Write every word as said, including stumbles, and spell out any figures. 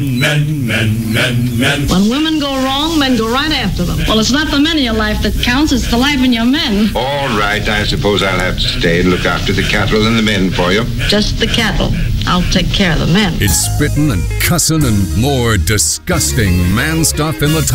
Men, men, men, men. When women go wrong, men go right after them. Well, it's not the men in your life that counts, it's the life in your men. All right, I suppose I'll have to stay and look after the cattle and the men for you. Just the cattle. I'll take care of the men. It's spitting and cussing and more disgusting man stuff in the